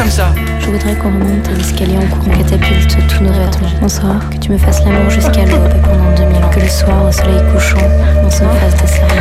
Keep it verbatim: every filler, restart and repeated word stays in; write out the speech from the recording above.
comme ça. Je voudrais qu'on remonte à l'escalier en courant, catapulte tous nos vêtements. Bonsoir, que tu me fasses l'amour jusqu'à l'aube pendant deux mille ans. Que le soir, au soleil couchant, on se fasse des serments.